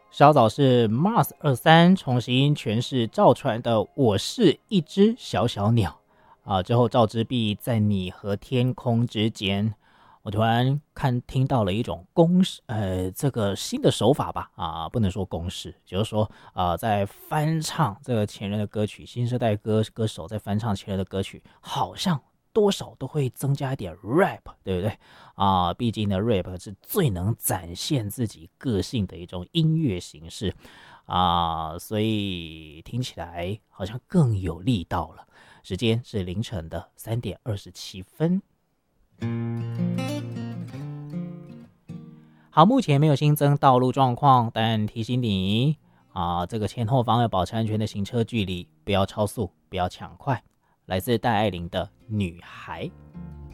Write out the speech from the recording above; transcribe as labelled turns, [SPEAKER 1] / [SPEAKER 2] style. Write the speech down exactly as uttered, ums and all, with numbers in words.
[SPEAKER 1] 稍早是 Mars 二三重新诠释赵传的我是一只小小鸟啊，之后赵之璧在你和天空之间，我突然看听到了一种公式，呃，这个新的手法吧，啊，不能说公式，就是说啊、呃，在翻唱这个前人的歌曲，新生代歌歌手在翻唱前人的歌曲，好像多少都会增加一点 rap， 对不对啊？毕竟呢 ，rap 是最能展现自己个性的一种音乐形式啊，所以听起来好像更有力道了。时间是凌晨的三点二十七分。好，目前没有新增道路状况，但提醒你啊，这个前后方要保持安全的行车距离，不要超速，不要抢快。来自戴爱玲的《女孩》。